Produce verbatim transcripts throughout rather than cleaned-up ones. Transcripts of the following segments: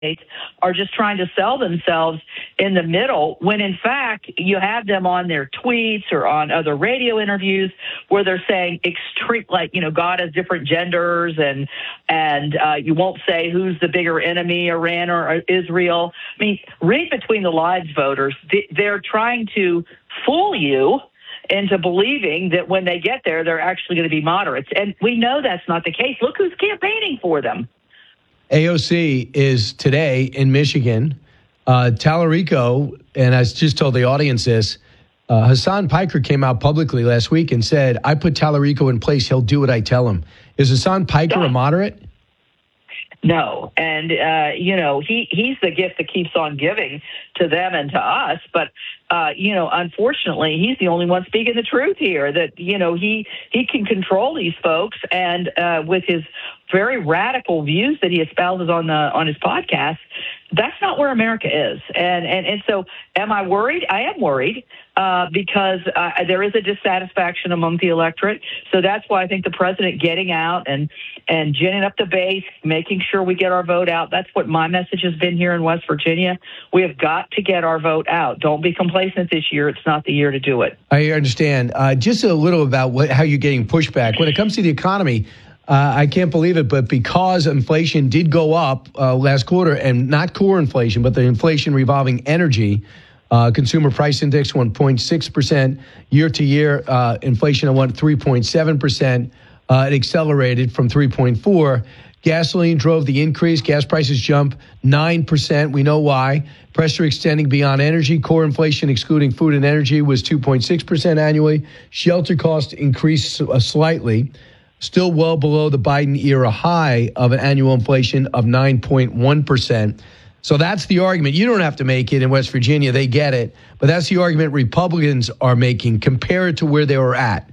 States are just trying to sell themselves in the middle, when in fact you have them on their tweets or on other radio interviews where they're saying extreme, like, you know, God has different genders, and and uh, you won't say who's the bigger enemy, Iran or Israel. I mean, read between the lines, voters. They're trying to fool you into believing that when they get there, they're actually going to be moderates. And we know that's not the case. Look who's campaigning for them. A O C is today in Michigan. Uh, Tallarico, and I just told the audience this, uh, Hassan Piker came out publicly last week and said, I put Tallarico in place. He'll do what I tell him. Is Hassan Piker yeah. a moderate? No. And, uh, you know, he, he's the gift that keeps on giving to them and to us. But, uh, you know, unfortunately, he's the only one speaking the truth here, that, you know, he, he can control these folks. And uh, with his very radical views that he espouses on the on his podcast, that's not where America is. And and, and so am I worried? I am worried uh, because uh, there is a dissatisfaction among the electorate. So that's why I think the president getting out and, and ginning up the base, making sure we get our vote out. That's what my message has been here in West Virginia. We have got to get our vote out. Don't be complacent this year. It's not the year to do it. I understand. Uh, just a little about what, how you're getting pushback. When it comes to the economy, Uh, I can't believe it, but because inflation did go up uh, last quarter, and not core inflation, but the inflation revolving energy, uh, consumer price index one point six percent year to year, uh, inflation went three point seven percent. Uh, it accelerated from three point four. Gasoline drove the increase. Gas prices jumped nine percent. We know why. Pressure extending beyond energy. Core inflation, excluding food and energy, was two point six percent annually. Shelter costs increased uh, slightly. Still well below the Biden era high of an annual inflation of nine point one percent. So that's the argument. You don't have to make it in West Virginia. They get it. But that's the argument Republicans are making compared to where they were at.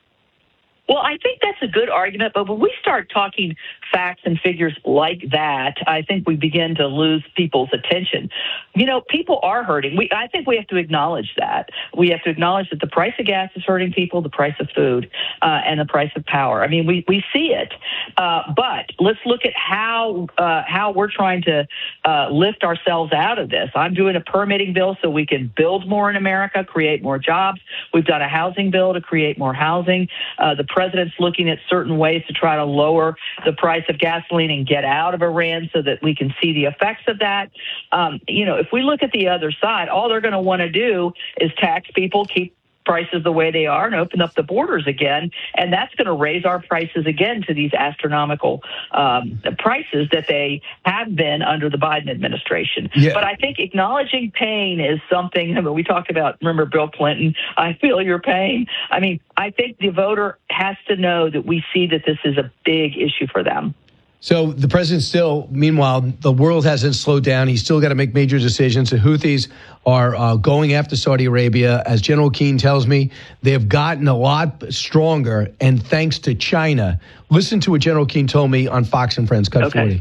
Well, I think that's a good argument, but when we start talking facts and figures like that, I think we begin to lose people's attention. You know, people are hurting. We, I think we have to acknowledge that. We have to acknowledge that the price of gas is hurting people, the price of food, uh, and the price of power. I mean, we, we see it. Uh, but let's look at how uh, how we're trying to uh, lift ourselves out of this. I'm doing a permitting bill so we can build more in America, create more jobs. We've done a housing bill to create more housing. Uh, the president's looking at certain ways to try to lower the price of gasoline and get out of Iran so that we can see the effects of that. Um, you know, if we look at the other side, all they're going to want to do is tax people, keep prices the way they are, and open up the borders again. And that's going to raise our prices again to these astronomical um, prices that they have been under the Biden administration. Yeah. But I think acknowledging pain is something, I mean, we talked about, remember Bill Clinton, I feel your pain. I mean, I think the voter has to know that we see that this is a big issue for them. So the president still, meanwhile, the world hasn't slowed down. He's still got to make major decisions. The Houthis are uh, going after Saudi Arabia. As General Keane tells me, they've gotten a lot stronger, and thanks to China. Listen to what General Keane told me on Fox and Friends. Cut okay. forty.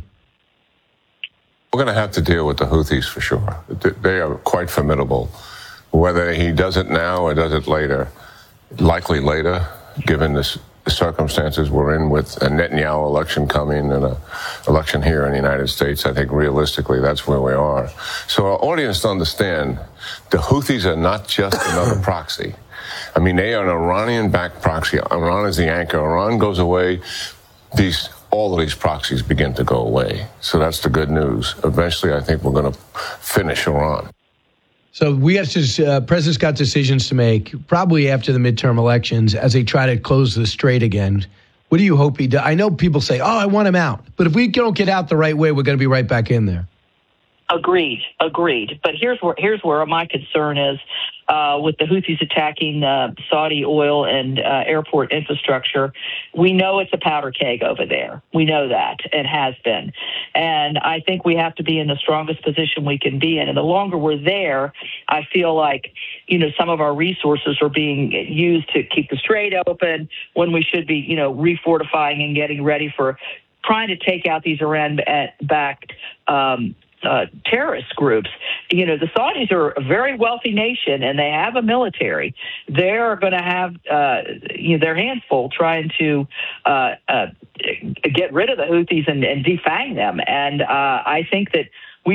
We're going to have to deal with the Houthis for sure. They are quite formidable. Whether he does it now or does it later, likely later, given this the circumstances we're in with a Netanyahu election coming and an election here in the United States, I think realistically that's where we are. So our audience to understand, the Houthis are not just another proxy. I mean, they are an Iranian-backed proxy. Iran is the anchor. Iran goes away, these all of these proxies begin to go away. So that's the good news. Eventually, I think we're going to finish Iran. So we have to, uh, president's got decisions to make, probably after the midterm elections, as they try to close the strait again. What do you hope he does? I know people say, oh, I want him out. But if we don't get out the right way, we're going to be right back in there. Agreed, agreed. But here's where here's where my concern is uh, with the Houthis attacking uh, Saudi oil and uh, airport infrastructure. We know it's a powder keg over there. We know that and has been. And I think we have to be in the strongest position we can be in. And the longer we're there, I feel like, you know, some of our resources are being used to keep the strait open when we should be, you know, refortifying and getting ready for trying to take out these Iran-backed um Uh, terrorist groups. You know, the Saudis are a very wealthy nation, and they have a military. They're going to have uh, you know, their hands full trying to uh, uh, get rid of the Houthis and, and defang them. And uh, I think that